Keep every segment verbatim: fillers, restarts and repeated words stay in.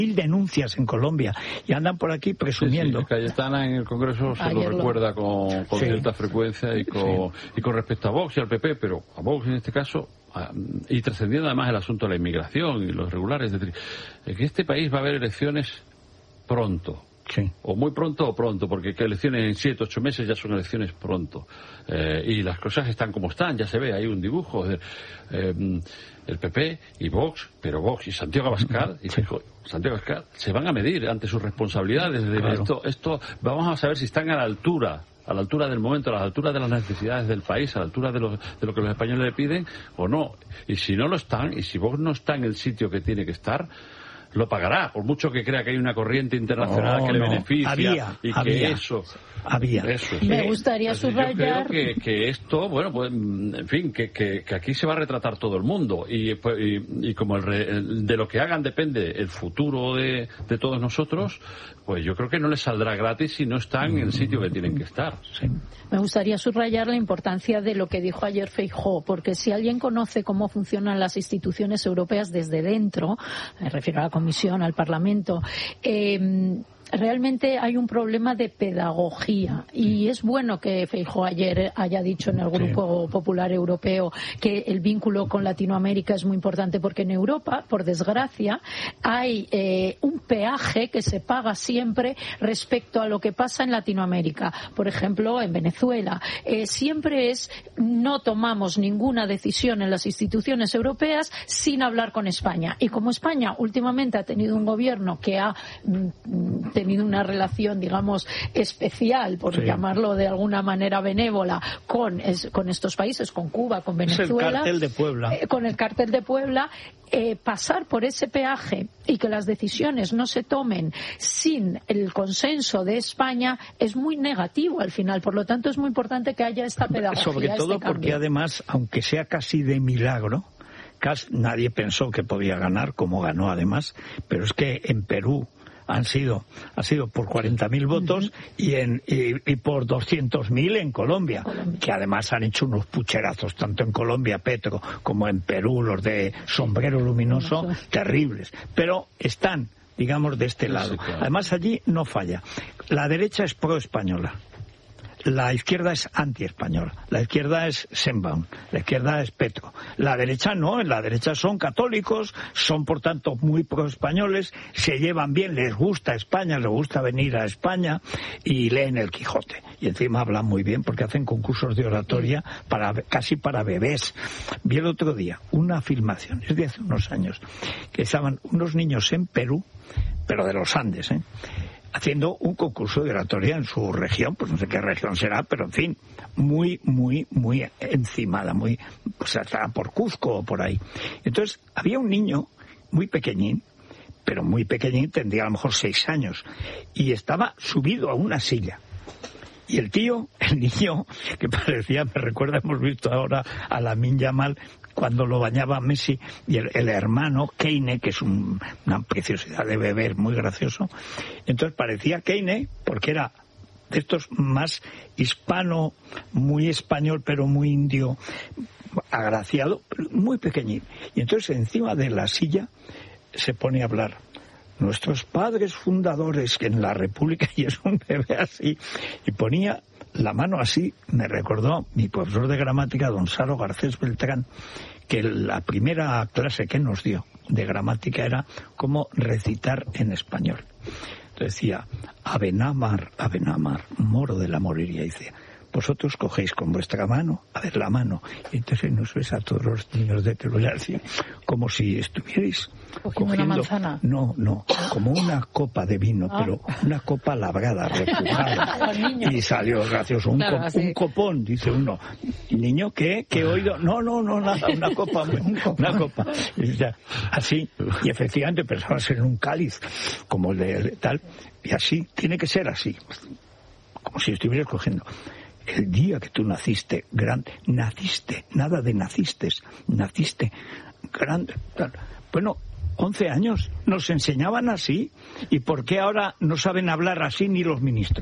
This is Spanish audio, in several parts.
mil denuncias en Colombia y andan por aquí presumiendo. Sí, sí, Cayetana en el Congreso se Ayer lo recuerda con, con sí. cierta frecuencia y con, sí. y con respecto a Vox y al P P, pero a Vox en este caso, a, y trascendiendo además el asunto de la inmigración y los regulares, es decir, en este país va a haber elecciones pronto. Sí. O muy pronto o pronto, porque que elecciones en siete, ocho meses ya son elecciones pronto. Eh, y las cosas están como están, ya se ve, hay un dibujo. De, eh, el P P y Vox, pero Vox y Santiago Abascal, y sí. Santiago Abascal se van a medir ante sus responsabilidades. De claro. esto, esto, vamos a saber si están a la altura, a la altura del momento, a la altura de las necesidades del país, a la altura de lo, de lo que los españoles le piden o no. Y si no lo están, y si Vox no está en el sitio que tiene que estar, lo pagará, por mucho que crea que hay una corriente internacional no, que le no. beneficia había, y había, que eso había. Eso, me sí. gustaría Entonces, subrayar yo creo que, que esto, bueno, pues en fin, que, que, que aquí se va a retratar todo el mundo y, pues, y, y como el re, de lo que hagan depende el futuro de, de todos nosotros, pues yo creo que no les saldrá gratis si no están en el sitio que tienen que estar. Sí. Me gustaría subrayar la importancia de lo que dijo ayer Feijóo, porque si alguien conoce cómo funcionan las instituciones europeas desde dentro, me refiero a la Comisión, al Parlamento, eh, realmente hay un problema de pedagogía y es bueno que Feijóo ayer haya dicho en el Grupo sí. Popular Europeo que el vínculo con Latinoamérica es muy importante, porque en Europa, por desgracia, hay eh, un peaje que se paga siempre respecto a lo que pasa en Latinoamérica. Por ejemplo, en Venezuela. Eh, siempre es, no tomamos ninguna decisión en las instituciones europeas sin hablar con España. Y como España últimamente ha tenido un gobierno que ha mm, tenido una relación, digamos, especial, por sí. llamarlo de alguna manera benévola, con, es, con estos países, con Cuba, con Venezuela. Es el cártel de Puebla. Eh, con el cártel de Puebla, eh, pasar por ese peaje y que las decisiones no se tomen sin el consenso de España es muy negativo al final. Por lo tanto, es muy importante que haya esta pedagogía. Sobre todo este porque además, aunque sea casi de milagro, casi nadie pensó que podía ganar, como ganó además, pero es que en Perú han sido ha sido por cuarenta mil votos uh-huh. y en y, y por doscientos mil en Colombia, Colombia, que además han hecho unos pucherazos tanto en Colombia, Petro, como en Perú, los de sombrero luminoso, uh-huh. terribles, pero están, digamos, de este lado. Sí, claro. Además allí no falla. La derecha es pro-española. La izquierda es anti-española, la izquierda es Sheinbaum, la izquierda es Petro. La derecha no, en la derecha son católicos, son por tanto muy pro-españoles, se llevan bien, les gusta España, les gusta venir a España y leen el Quijote. Y encima hablan muy bien porque hacen concursos de oratoria para casi para bebés. Vi el otro día una filmación, es de hace unos años, que estaban unos niños en Perú, pero de los Andes, ¿eh? haciendo un concurso de oratoria en su región, pues no sé qué región será, pero en fin, muy, muy, muy encimada, muy, pues hasta por Cuzco o por ahí. Entonces, había un niño muy pequeñín, pero muy pequeñín, tendría a lo mejor seis años, y estaba subido a una silla. Y el tío, el niño, que parecía, me recuerda, hemos visto ahora a Lamine Yamal, cuando lo bañaba Messi, y el, el hermano, Keine, que es un, una preciosidad de beber, muy gracioso. Entonces parecía Keine, porque era de estos más hispano, muy español, pero muy indio, agraciado, muy pequeñín. Y entonces encima de la silla se pone a hablar. Nuestros padres fundadores, que en la República, y es un bebé así, y ponía la mano así, me recordó mi profesor de gramática, don Saro Garcés Beltrán, que la primera clase que nos dio de gramática era cómo recitar en español. Entonces decía, Abenamar, Abenamar, moro de la moriría, dice, vosotros cogéis con vuestra mano, a ver la mano, y entonces nos ves a todos los niños de Teruel, como si estuvierais cogiendo una manzana. No, no, como una copa de vino, ah. pero una copa labrada, repujada. Y salió gracioso, un, claro, cop, un copón, dice uno. Niño, ¿qué? ¿Qué he oído? No, no, no, nada, una copa, una copa. Y ya, así, y efectivamente pensaba ser en un cáliz, como el de tal, y así, tiene que ser así, como si estuvieras cogiendo. El día que tú naciste, grande, naciste, nada de naciste, naciste, grande, tal. Bueno, once años, nos enseñaban así, ¿y por qué ahora no saben hablar así ni los ministros?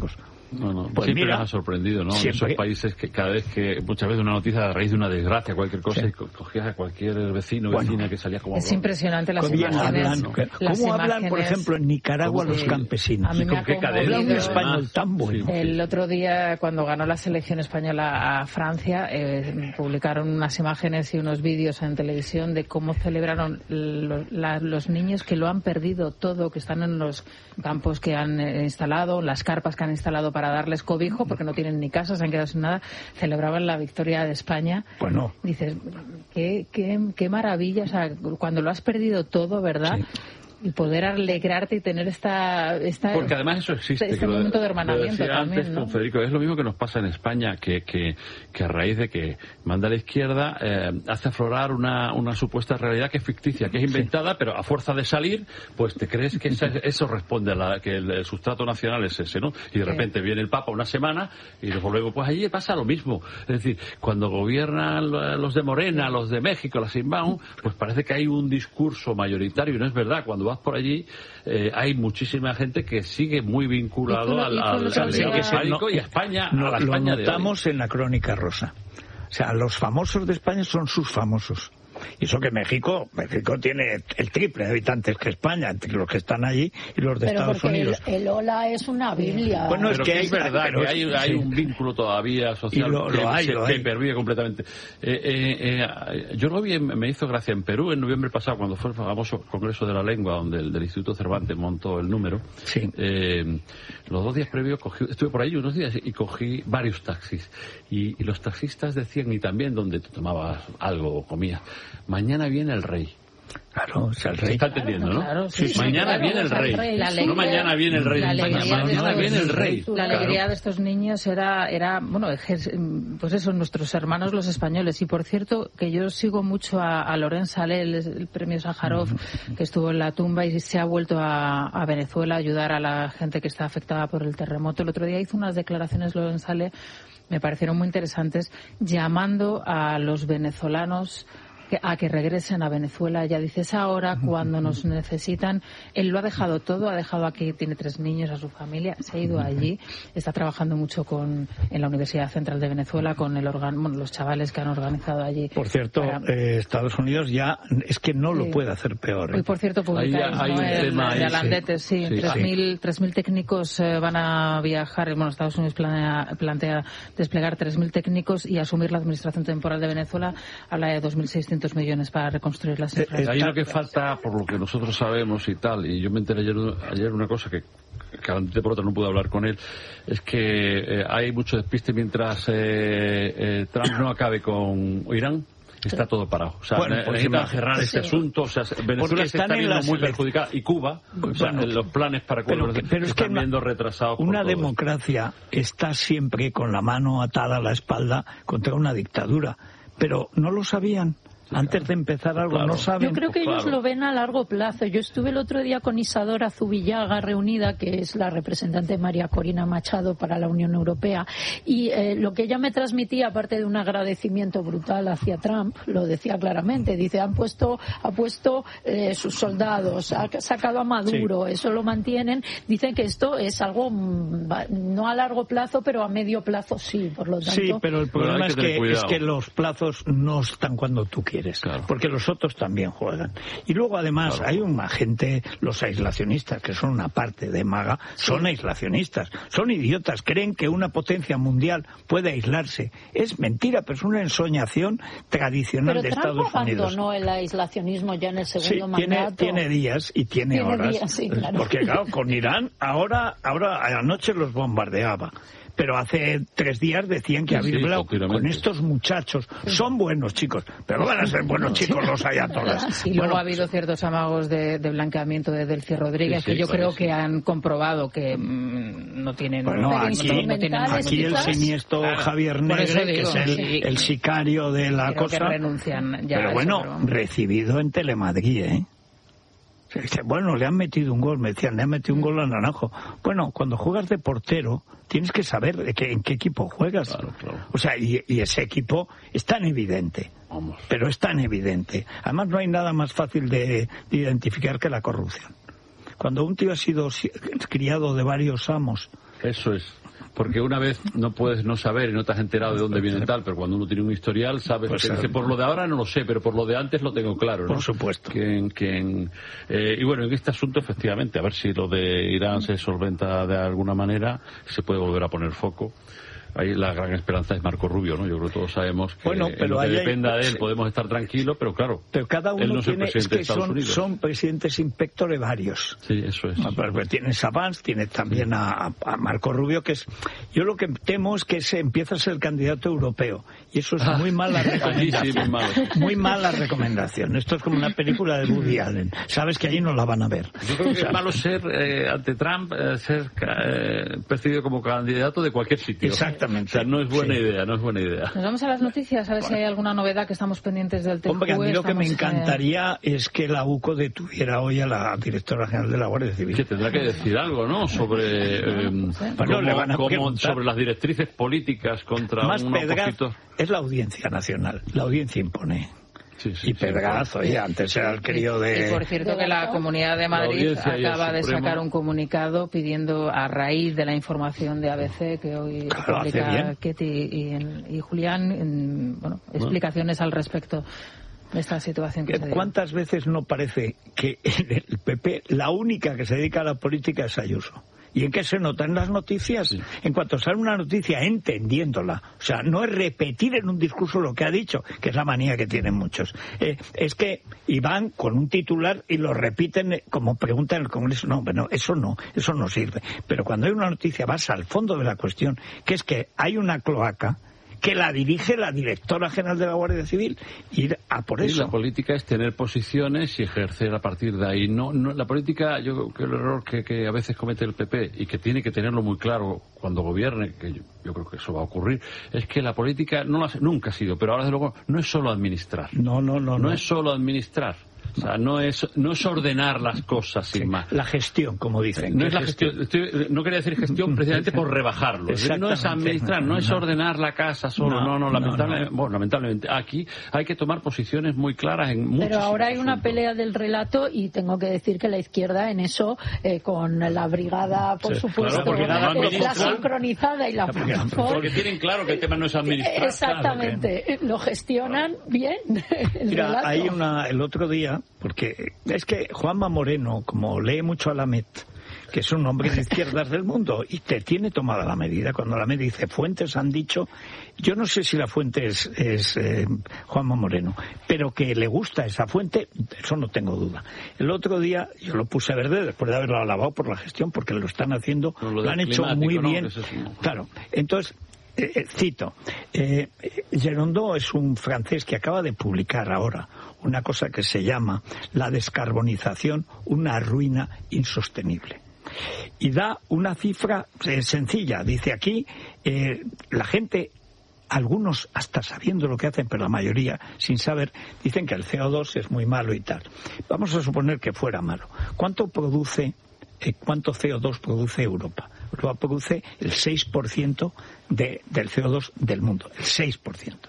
No, no. Pues siempre mira, nos ha sorprendido, ¿no? Siempre. Esos países que cada vez que, muchas veces una noticia a raíz de una desgracia, cualquier cosa, Sí. y co- cogías a cualquier vecino o Bueno. vecina que salía como... Es hablando. impresionante las ¿Cómo imágenes. hablan, las ¿cómo hablan, por imágenes- ejemplo, en Nicaragua ¿Cómo los que- campesinos? A mí ¿Y me con ha qué cadena? Hablan un conmovido. español tan bueno. Sí. El otro día, cuando ganó la selección española a Francia, eh, publicaron unas imágenes y unos vídeos en televisión de cómo celebraron lo- la- los niños que lo han perdido todo, que están en los campos que han eh, instalado, las carpas que han instalado para darles cobijo, porque no tienen ni casa, se han quedado sin nada. Celebraban la victoria de España. Bueno. Dices, qué, qué, qué maravilla, o sea, cuando lo has perdido todo, ¿verdad? Sí. Y poder alegrarte y tener esta... esta Porque además eso existe. Este que lo- momento de lo hermanamiento decía también, antes ¿no? con Federico, es lo mismo que nos pasa en España, que, que, que a raíz de que manda a la izquierda, eh, hace aflorar una, una supuesta realidad que es ficticia, que es inventada, pero a fuerza de salir, pues te crees que esa- eso responde a la, que el, el sustrato nacional es ese, ¿no? Y de Sí. repente viene el Papa una semana y luego, luego pues allí pasa lo mismo. Es decir, cuando gobiernan los de Morena, los de México, las Inbound, pues parece que hay un discurso mayoritario, y no es verdad. Cuando vas por allí, eh, hay muchísima gente que sigue muy vinculado Hizo- al, hizo al, el otro al día- legado hispánico y a España, No, a la lo España de hoy. notamos en la Crónica Rosa. O sea, los famosos de España son sus famosos. Y eso que México, México tiene el triple de habitantes que España, entre los que están allí y los de Pero Estados porque Unidos. el, el hola es una biblia. Bueno, Pero es que que hay- es verdad pero que es- hay, hay sí. un vínculo todavía social Y lo- que, lo hay, se- lo que hay. pervive completamente. Eh, eh, eh, yo lo vi, en- me hizo gracia en Perú en noviembre pasado, cuando fue el famoso Congreso de la Lengua, donde el del Instituto Cervantes montó el número. Sí. Eh, los dos días previos cogí, estuve por ahí unos días y cogí varios taxis. Y, y los taxistas decían, y también donde te tomabas algo o comías, mañana viene el rey. Claro, o sea, el Se rey. está entendiendo, ¿no? Claro, sí, sí, mañana claro, viene el o sea, el rey. rey. La no alegría- mañana viene el rey la de alegría España, de mañana estos- viene el rey. La Claro. alegría de estos niños era, era bueno, ejer- pues eso, nuestros hermanos los españoles. Y por cierto, que yo sigo mucho a, a Lorenz Salé, el, el premio Sájarov, que estuvo en la tumba y se ha vuelto a, a Venezuela a ayudar a la gente que está afectada por el terremoto. El otro día hizo unas declaraciones Lorenz Salé, me parecieron muy interesantes, llamando a los venezolanos que- a que regresen a Venezuela. Ya dices, ahora cuando nos necesitan. Él lo ha dejado todo, ha dejado aquí, tiene tres niños, a su familia, se ha ido allí, está trabajando mucho con en la Universidad Central de Venezuela con el organ, bueno, los chavales que han organizado allí. Por cierto, para- eh, Estados Unidos ya es que no lo Sí. puede hacer peor. ¿eh? Hoy, por cierto, publicáis, Ahí hay ¿no? un El- tema ahí, de sí. Alandetes, sí, Sí, tres sí. mil tres mil técnicos eh, van a viajar, bueno, Estados Unidos planea, plantea desplegar tres mil técnicos y asumir la administración temporal de Venezuela, habla de dos mil seiscientos millones para reconstruir las Eh, eh, infraestructuras. Hay lo que falta, por lo que nosotros sabemos y tal, y yo me enteré ayer, ayer una cosa que, que por otra no pude hablar con él, es que eh, hay mucho despiste mientras eh, eh, Trump no acabe con Irán. Está todo parado. O sea, Bueno, ne- pues necesitan imagínate. cerrar este Sí. asunto. O sea, Porque Venezuela se están está en viendo las muy elec- perjudicada. Y Cuba, o sea, Bueno, los planes para Cuba Pero, los- que- pero se es que están la- viendo retrasados. por una todo esto. democracia está siempre con la mano atada a la espalda contra una dictadura. Pero no lo sabían. Antes de empezar algo, Claro. no saben. Yo creo que ellos Claro. lo ven a largo plazo. Yo estuve el otro día con Isadora Zubillaga reunida, que es la representante de María Corina Machado para la Unión Europea, y eh, lo que ella me transmitía, aparte de un agradecimiento brutal hacia Trump, lo decía claramente. Dice, han puesto, ha puesto eh, sus soldados, ha sacado a Maduro, eso lo mantienen. Dicen que esto es algo mm, va- no a largo plazo, pero a medio plazo sí. Por lo tanto, Sí, pero el problema hay que es, tener que, cuidado. es que los plazos no están cuando tú quieres, Claro. porque los otros también juegan. Y luego además Claro. hay una gente, los aislacionistas, que son una parte de maga, son aislacionistas, son idiotas, creen que una potencia mundial puede aislarse. Es mentira, pero es una ensoñación tradicional pero de Trump Estados Unidos. abandonó el aislacionismo ya en el Sí, segundo tiene, mandato. tiene días y tiene, Tiene horas. días, sí, claro. Porque claro, con Irán ahora, ahora anoche los bombardeaba. Pero hace tres días decían que Sí, había sí, hablado continuamente. con estos muchachos. Son buenos chicos, pero no van a ser buenos chicos los ayatolas. Y luego Bueno, ha habido ciertos amagos de, de blanqueamiento de Delcy Rodríguez, Sí, sí, que yo claro, creo sí. que han comprobado que mm, no tienen... Bueno, no, aquí, no tienen instrumentales, aquí el quizás. siniestro Claro, Javier por Negre, eso que digo, es el, sí. el sicario de la Creo cosa. que renuncian ya a Pero eso, bueno, pero- recibido en Telemadrid, ¿eh? Se dice, bueno, le han metido un gol, me decían, le han metido un gol a Naranjo. Bueno, cuando juegas de portero, tienes que saber de qué, en qué equipo juegas. Claro, claro. O sea, y, y ese equipo es tan evidente, Vamos. pero es tan evidente. Además, no hay nada más fácil de, de identificar que la corrupción. Cuando un tío ha sido si- criado de varios amos, Eso es. porque una vez no puedes no saber y no te has enterado de dónde viene tal, pero cuando uno tiene un historial, sabes, pues, que dice, por lo de ahora no lo sé, pero por lo de antes lo tengo claro, ¿no? Por supuesto. Que, que en, eh, y bueno, en este asunto, efectivamente, a ver si lo de Irán se solventa de alguna manera, se puede volver a poner foco. Ahí la gran esperanza es Marco Rubio, ¿no? Yo creo que todos sabemos que bueno, pero en lo que dependa hay, de él sí. podemos estar tranquilos, pero claro, pero cada uno él no es tiene, el presidente es que de Estados son, Unidos. son presidentes inspectores varios. Sí, eso es. Pues tienes a Vance, tienes también a, a Marco Rubio, que es... Yo lo que temo es que se empieza a ser el candidato europeo. Y eso es muy mala recomendación. Sí, muy, malo. muy mala recomendación. Esto es como una película de Woody Allen. Sabes que allí no la van a ver. Yo creo que o sea, es malo ser, eh, ante Trump, eh, ser eh, percibido como candidato de cualquier sitio. Exactamente. O sea, no es buena sí. idea, no es buena idea. Nos vamos a las noticias, a ver bueno. si hay alguna novedad que estamos pendientes del T J U. Hombre, a mí lo que me estamos, encantaría eh... es que la U C O detuviera hoy a la directora general de la Guardia Civil. Que tendrá que decir algo, ¿no? Sobre, eh, bueno, cómo, le van a cómo, sobre las directrices políticas contra Más un Pedraz opositor. Es la Audiencia Nacional. La Audiencia impone. Sí, sí, y Pedraz, sí, oye, antes era el crío de... Y por cierto que la Comunidad de Madrid acaba de sacar un comunicado pidiendo, a raíz de la información de A B C que hoy claro, publica Ketty y, y Julián, en, bueno, explicaciones al respecto de esta situación que se dio. ¿Cuántas veces no parece que en el P P la única que se dedica a la política es Ayuso? ¿Y en qué se nota? En las noticias. Sí. En cuanto sale una noticia, entendiéndola. O sea, no es repetir en un discurso lo que ha dicho, que es la manía que tienen muchos. Eh, es que Iván con un titular y lo repiten como pregunta en el Congreso. No, bueno, eso no, eso no sirve. Pero cuando hay una noticia vas al fondo de la cuestión, que es que hay una cloaca que la dirige la directora general de la Guardia Civil, ir a por eso. Y la política es tener posiciones y ejercer a partir de ahí. No, no la política, yo creo que el error que, que a veces comete el P P y que tiene que tenerlo muy claro cuando gobierne, que yo, yo creo que eso va a ocurrir, es que la política no la, nunca ha sido, pero ahora desde luego no es solo administrar. No, no, no. No, no. es solo administrar. O sea, no es, no es ordenar las cosas sin sí, más. La gestión, como dicen. No es la gestión. Estoy, no quería decir gestión precisamente por rebajarlo. No es administrar, no, no es ordenar la casa solo. No, no, no lamentablemente, no, no. Bueno, lamentablemente. Aquí hay que tomar posiciones muy claras en muchos. Pero ahora hay asuntos. Una pelea del relato y tengo que decir que la izquierda en eso, eh, con la brigada, por sí, supuesto, claro, no la sincronizada y la FUNFOR. Porque tienen claro que el tema no es administrar. Exactamente. Claro, lo gestionan claro. bien. El Mira, relato. hay una, el otro día, porque es que Juanma Moreno, como lee mucho a Lamet, que es un hombre de izquierdas del mundo, y te tiene tomada la medida. Cuando Lamet dice, fuentes han dicho, yo no sé si la fuente es, es eh, Juanma Moreno, pero que le gusta esa fuente, eso no tengo duda. El otro día yo lo puse verde después de haberlo alabado por la gestión, porque lo están haciendo, no, lo, lo han hecho muy ¿no? bien. Es claro, entonces... Eh, cito, eh, Gerondeau es un francés que acaba de publicar ahora una cosa que se llama la descarbonización, una ruina insostenible. Y da una cifra eh, sencilla. Dice aquí, eh, la gente, algunos hasta sabiendo lo que hacen, pero la mayoría sin saber, dicen que el C O dos es muy malo y tal. Vamos a suponer que fuera malo. ¿Cuánto produce, eh, cuánto C O dos produce Europa? Europa produce el seis por ciento de, del C O dos del mundo, el seis por ciento.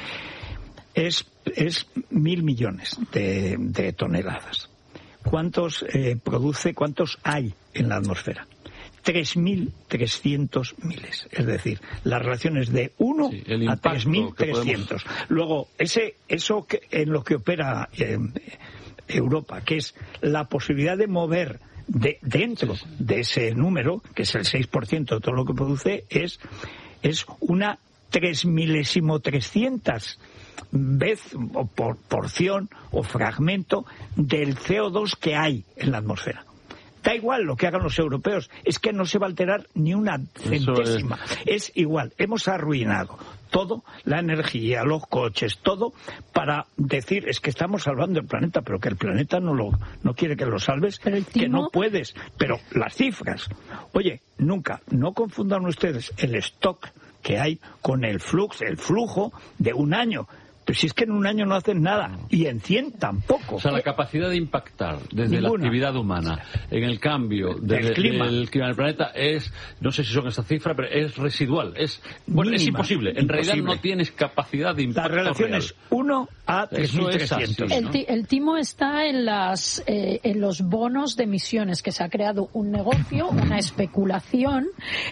Es, es mil millones de, de toneladas. ¿Cuántos eh, produce, cuántos hay en la atmósfera? tres mil trescientos miles. Es decir, la relación es de uno sí, a tres mil trescientos. Podemos... Luego, ese, eso que, en lo que opera eh, Europa, que es la posibilidad de mover de, dentro sí, sí. de ese número, que es el seis por ciento de todo lo que produce, es, es una tres milésimo trescientas vez o por, porción o fragmento del C O dos que hay en la atmósfera. Da igual lo que hagan los europeos, es que no se va a alterar ni una centésima. Es... es igual, hemos arruinado todo, la energía, los coches, todo, para decir, es que estamos salvando el planeta, pero que el planeta no lo no quiere que lo salves, timo... que no puedes. Pero las cifras, oye, nunca, no confundan ustedes el stock que hay con el flujo, el flujo de un año. Pero si es que en un año no hacen nada, y en cien tampoco. O sea, la capacidad de impactar desde Ninguna. la actividad humana en el cambio del de, clima. del clima del planeta es, no sé si son esa cifra, pero es residual, es bueno, es imposible. En imposible. realidad no tienes capacidad de impacto. La relación real. es uno a tres mil trescientos. El, ti, el timo está en, las, eh, en los bonos de emisiones, que se ha creado un negocio, una especulación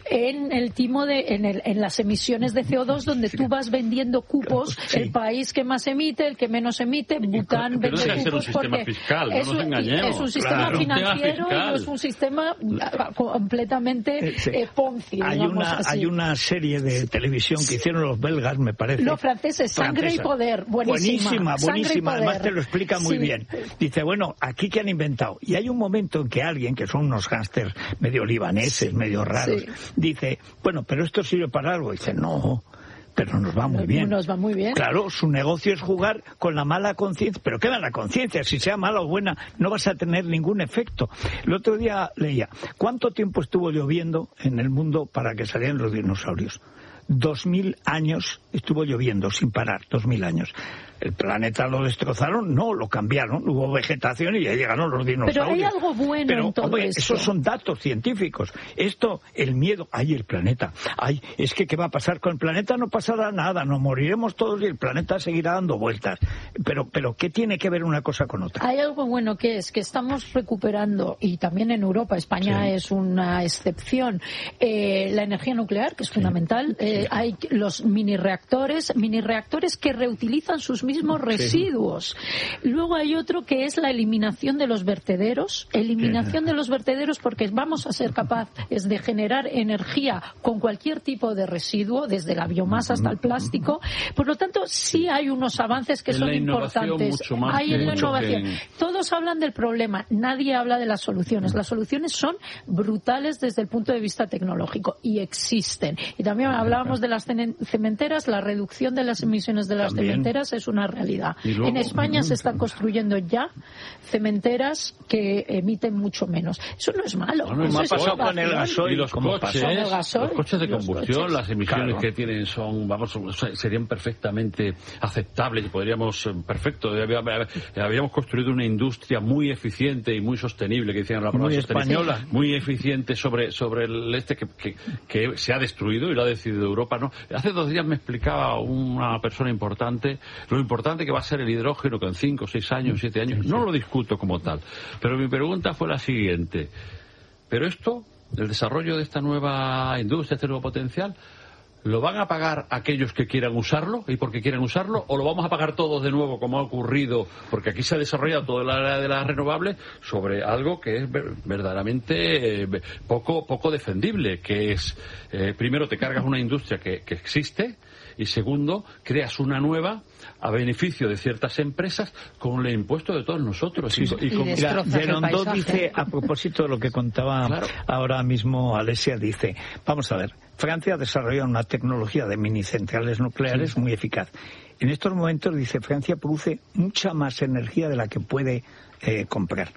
en el timo de, en, el, en las emisiones de C O dos, donde tú vas vendiendo cupos, sí. el país que más emite, el que menos emite, Bután vende no cupos un porque fiscal, es, no nos engañemos. es un sistema claro. financiero y no es un sistema completamente sí. eh, Ponzi. Hay una, así. hay una serie de televisión que hicieron los belgas, me parece. Los franceses, Sangre Francesa. y Poder, buenísima. Buenísima, buenísima, además te lo explica muy sí. bien. Dice, bueno, ¿aquí qué han inventado? Y hay un momento en que alguien, que son unos gángsters medio libaneses, medio raros, sí. dice, bueno, pero esto sirve para algo. Y dice, no, pero nos va muy bien. Nos va muy bien. Claro, su negocio es jugar con la mala conciencia. Pero ¿qué mala conciencia? Si sea mala o buena, no vas a tener ningún efecto. El otro día leía, ¿cuánto tiempo estuvo lloviendo en el mundo para que salieran los dinosaurios? Dos mil años estuvo lloviendo sin parar, dos mil años. ¿El planeta lo destrozaron? No, lo cambiaron, hubo vegetación y ya llegaron los dinosaurios. Pero hay algo bueno Pero, en todo hombre, esto. Esos son datos científicos. Esto, el miedo, ay, el planeta, ay, es que ¿qué va a pasar con el planeta? No pasará nada, nos moriremos todos y el planeta seguirá dando vueltas. Pero, pero ¿qué tiene que ver una cosa con otra? Hay algo bueno que es que estamos recuperando, y también en Europa, España sí. es una excepción, eh, la energía nuclear, que es sí. fundamental. Eh, sí. Hay los mini reactores, mini reactores que reutilizan sus mismos residuos. Sí. Luego hay otro que es la eliminación de los vertederos, eliminación sí. de los vertederos porque vamos a ser capaces de generar energía con cualquier tipo de residuo, desde la biomasa hasta el plástico. Por lo tanto, sí hay unos avances que en son importantes. Mucho más hay en la innovación. Que... Todos hablan del problema, nadie habla de las soluciones. Las soluciones son brutales desde el punto de vista tecnológico y existen. Y también hablábamos de las cementeras, la reducción de las emisiones de las también. cementeras es una realidad. Luego, en España se están construyendo ya cementeras que emiten mucho menos. Eso no es malo. No, no, Eso es pasado con el gasoil. Y los coches, gasoil, los coches de combustión, coches. las emisiones claro. que tienen son, vamos, serían perfectamente aceptables y podríamos, perfecto, habíamos construido una industria muy eficiente y muy sostenible, que decían la palabra muy española, muy eficiente sobre sobre el este que, que, que se ha destruido y lo ha decidido Europa, ¿no? Hace dos días me explicaba una persona importante lo importante que va a ser el hidrógeno que en cinco, seis años, siete años, no lo discuto como tal, pero mi pregunta fue la siguiente: pero esto, el desarrollo de esta nueva industria, este nuevo potencial, ¿lo van a pagar aquellos que quieran usarlo y porque quieran usarlo, o lo vamos a pagar todos de nuevo como ha ocurrido? Porque aquí se ha desarrollado toda la área de las renovables sobre algo que es verdaderamente eh, poco poco defendible, que es, eh, primero te cargas una industria que, que existe, y segundo, creas una nueva a beneficio de ciertas empresas con el impuesto de todos nosotros. Sí, y, y con, mira, Gerondó dice, a propósito de lo que contaba claro. ahora mismo Alesia, dice, vamos a ver, Francia ha desarrollado una tecnología de mini centrales nucleares sí. muy eficaz. En estos momentos, dice, Francia produce mucha más energía de la que puede eh, comprar.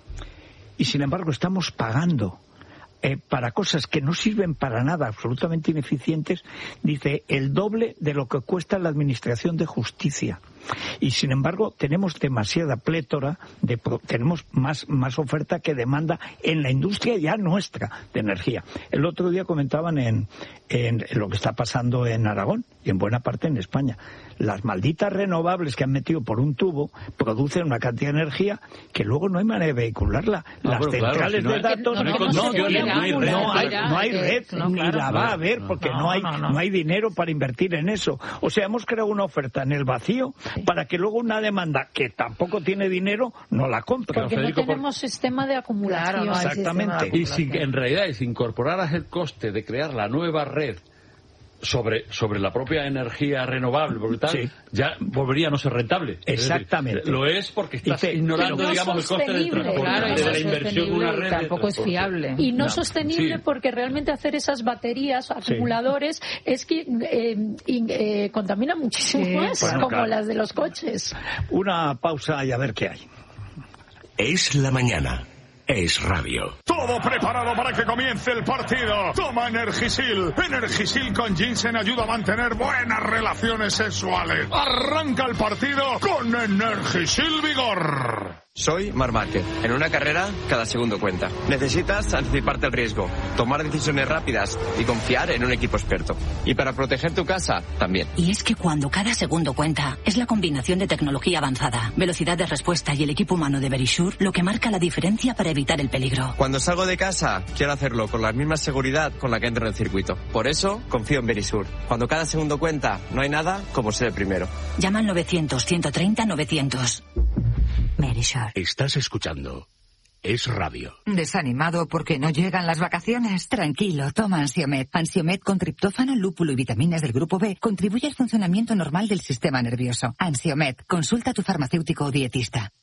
Y sin embargo, estamos pagando Eh, para cosas que no sirven para nada, absolutamente ineficientes, dice, el doble de lo que cuesta la administración de justicia. Y sin embargo tenemos demasiada plétora, de, tenemos más, más oferta que demanda en la industria ya nuestra de energía. El otro día comentaban en, en, en lo que está pasando en Aragón y en buena parte en España. Las malditas renovables que han metido por un tubo producen una cantidad de energía que luego no hay manera de vehicularla. No, Las centrales claro, si no de datos no, no, no, no, no, no hay red, no hay, no hay red no, ni claro, la va a haber porque no, no, hay, no, no. no hay dinero para invertir en eso. O sea, hemos creado una oferta en el vacío sí. para que luego una demanda que tampoco tiene dinero no la compre. Porque Federico, no tenemos por... sistema de acumulación. Claro, no exactamente. Y si en realidad y si incorporaras el coste de crear la nueva red sobre sobre la propia energía renovable, porque tal, sí. ya volvería a no ser rentable. Exactamente. Es decir, lo es porque estás Dice, ignorando, no digamos, el coste del transporte, claro, de la inversión en una red. Tampoco es fiable. Y no, no. sostenible sí. porque realmente hacer esas baterías, acumuladores, sí. es que eh, eh, contamina muchísimo sí. más, bueno, como claro. las de los coches. Una pausa y a ver qué hay. Es la mañana. Es Radio. Todo preparado para que comience el partido. Toma Energisil. Energisil con ginseng ayuda a mantener buenas relaciones sexuales. Arranca el partido con Energisil Vigor. Soy Marc Márquez. En una carrera, cada segundo cuenta. Necesitas anticiparte al riesgo, tomar decisiones rápidas y confiar en un equipo experto. Y para proteger tu casa, también. Y es que cuando cada segundo cuenta, es la combinación de tecnología avanzada, velocidad de respuesta y el equipo humano de Verisure lo que marca la diferencia para evitar el peligro. Cuando salgo de casa, quiero hacerlo con la misma seguridad con la que entro en el circuito. Por eso, confío en Verisure. Cuando cada segundo cuenta, no hay nada como ser el primero. Llama al novecientos, ciento treinta, novecientos. Verisure. Estás escuchando Es Radio. ¿Desanimado porque no llegan las vacaciones? Tranquilo, toma Ansiomed. Ansiomed con triptófano, lúpulo y vitaminas del grupo B contribuye al funcionamiento normal del sistema nervioso. Ansiomed, consulta a tu farmacéutico o dietista.